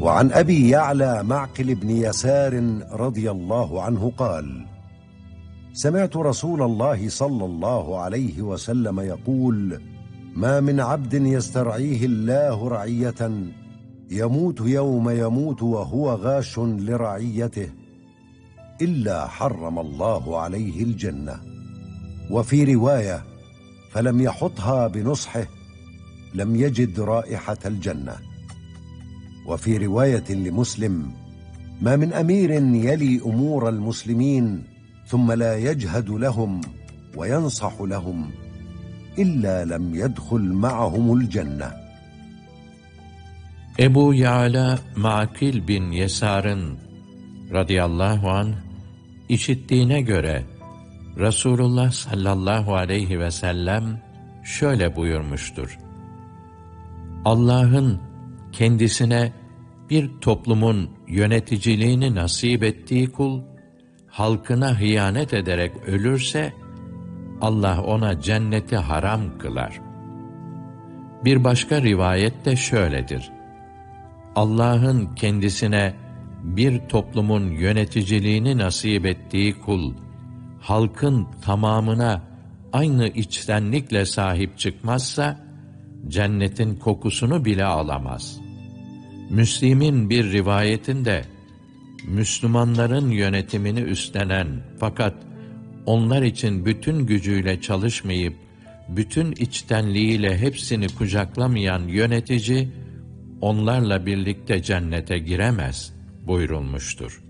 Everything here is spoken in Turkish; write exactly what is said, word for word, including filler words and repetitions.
وعن أبي يعلى معقل بن يسار رضي الله عنه قال: سمعت رسول الله صلى الله عليه وسلم يقول: ما من عبد يسترعيه الله رعية يموت يوم يموت وهو غاش لرعيته إلا حرم الله عليه الجنة. وفي رواية: فلم يحطها بنصحه لم يجد رائحة الجنة. وفي رواية لمسلم: ما من أمير يلي أمور المسلمين ثم لا يجهد لهم وينصح لهم إلا لم يدخل معهم الجنة. Ebu Ya'la Ma'kil bin Yesar'ın radıyallahu anh işittiğine göre Resulullah sallallahu aleyhi ve sellem şöyle buyurmuştur: Allah'ın kendisine bir toplumun yöneticiliğini nasip ettiği kul, halkına hıyanet ederek ölürse, Allah ona cenneti haram kılar. Bir başka rivayet de şöyledir: Allah'ın kendisine bir toplumun yöneticiliğini nasip ettiği kul, halkın tamamına aynı içtenlikle sahip çıkmazsa, cennetin kokusunu bile alamaz. Müslim'in bir rivayetinde, Müslümanların yönetimini üstlenen fakat onlar için bütün gücüyle çalışmayıp, bütün içtenliğiyle hepsini kucaklamayan yönetici, onlarla birlikte cennete giremez buyurulmuştur.